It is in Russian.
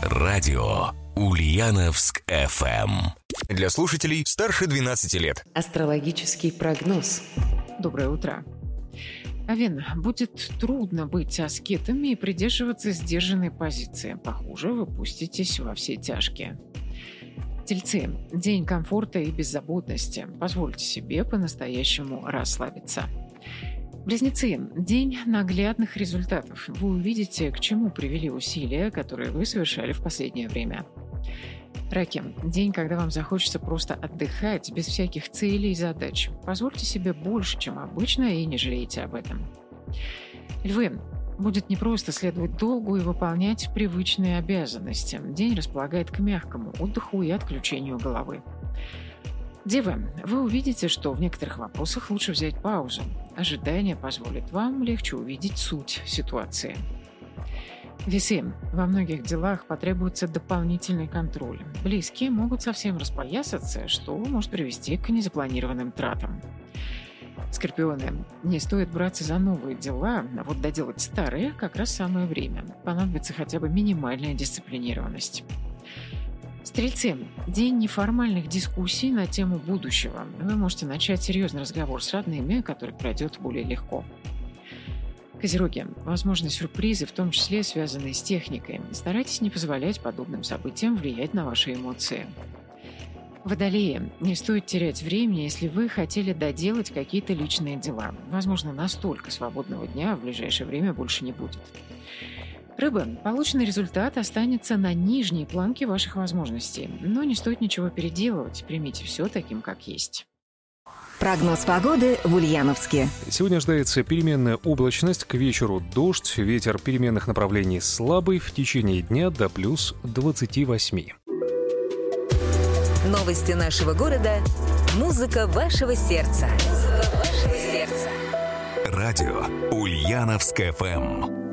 Радио Ульяновск FM. Для слушателей старше 12 лет. Астрологический прогноз. Доброе утро. Овен, будет трудно быть аскетами и придерживаться сдержанной позиции. Похоже, вы пуститесь во все тяжкие. Тельцы, день комфорта и беззаботности. Позвольте себе по-настоящему расслабиться. Близнецы, день наглядных результатов. Вы увидите, к чему привели усилия, которые вы совершали в последнее время. Раки, день, когда вам захочется просто отдыхать без всяких целей и задач. Позвольте себе больше, чем обычно, и не жалейте об этом. Львы, будет непросто следовать долгу и выполнять привычные обязанности. День располагает к мягкому отдыху и отключению головы. Девы, вы увидите, что в некоторых вопросах лучше взять паузу. Ожидание позволит вам легче увидеть суть ситуации. Весы, во многих делах потребуется дополнительный контроль. Близкие могут совсем распоясаться, что может привести к незапланированным тратам. Скорпионы, не стоит браться за новые дела, а вот доделать старые как раз самое время. Понадобится хотя бы минимальная дисциплинированность. Стрельцы, день неформальных дискуссий на тему будущего. Вы можете начать серьезный разговор с родными, который пройдет более легко. Козероги, возможны сюрпризы, в том числе связанные с техникой. Старайтесь не позволять подобным событиям влиять на ваши эмоции. Водолеи, не стоит терять времени, если вы хотели доделать какие-то личные дела. Возможно, настолько свободного дня в ближайшее время больше не будет. Рыбы, полученный результат останется на нижней планке ваших возможностей, но не стоит ничего переделывать, примите все таким, как есть. Прогноз погоды в Ульяновске. Сегодня ожидается переменная облачность, к вечеру дождь, ветер переменных направлений слабый, в течение дня до плюс 28. Новости нашего города. Музыка вашего сердца. Радио Ульяновск FM.